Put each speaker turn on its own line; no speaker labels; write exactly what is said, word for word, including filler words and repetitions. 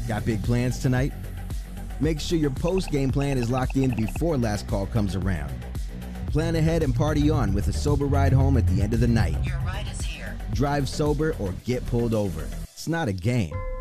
Got big plans tonight? Make sure your post-game plan is locked in before last call comes around. Plan ahead and party on with a sober ride home at the end of the night.
Your ride is here.
Drive sober or get pulled over. It's not a game.